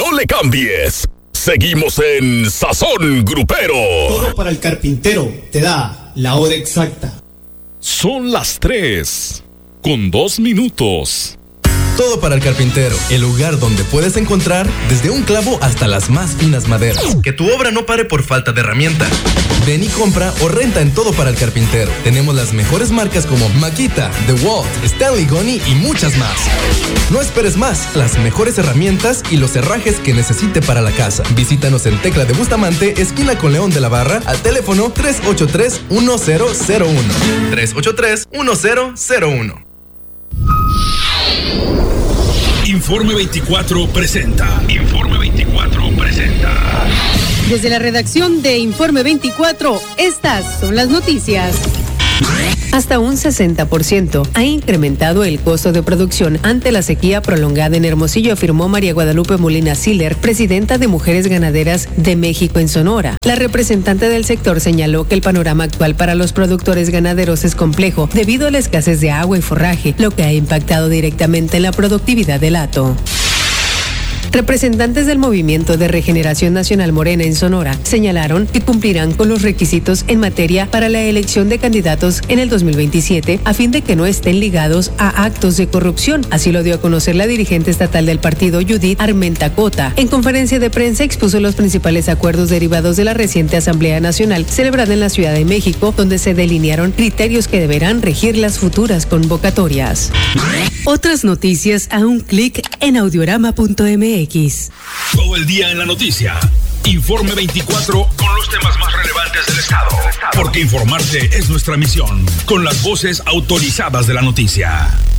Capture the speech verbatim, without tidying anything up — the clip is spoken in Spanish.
No le cambies. Seguimos en Sazón Grupero. Todo para el carpintero te da la hora exacta. Son las tres con dos minutos. Todo para el carpintero, el lugar donde puedes encontrar desde un clavo hasta las más finas maderas. Que tu obra no pare por falta de herramienta. Ven y compra o renta en Todo para el Carpintero. Tenemos las mejores marcas como Makita, DeWalt, Stanley Goni y muchas más. No esperes más, las mejores herramientas y los herrajes que necesite para la casa. Visítanos en Tecla de Bustamante, esquina con León de la Barra, al teléfono tres ocho tres, uno cero cero uno. tres ocho tres, uno cero cero uno. Informe veinticuatro presenta. Informe veinticuatro presenta. Desde la redacción de Informe veinticuatro, estas son las noticias. Hasta un sesenta por ciento ha incrementado el costo de producción ante la sequía prolongada en Hermosillo, afirmó María Guadalupe Molina Siller, presidenta de Mujeres Ganaderas de México en Sonora. La representante del sector señaló que el panorama actual para los productores ganaderos es complejo debido a la escasez de agua y forraje, lo que ha impactado directamente en la productividad del hato. Representantes del Movimiento de Regeneración Nacional Morena en Sonora señalaron que cumplirán con los requisitos en materia para la elección de candidatos en el dos mil veintisiete a fin de que no estén ligados a actos de corrupción. Así lo dio a conocer la dirigente estatal del partido, Judith Armenta Cota. En conferencia de prensa expuso los principales acuerdos derivados de la reciente Asamblea Nacional celebrada en la Ciudad de México, donde se delinearon criterios que deberán regir las futuras convocatorias. Otras noticias a un clic en audiorama punto m x. Todo el día en la noticia. Informe veinticuatro con los temas más relevantes del estado. Porque informarte es nuestra misión. Con las voces autorizadas de la noticia.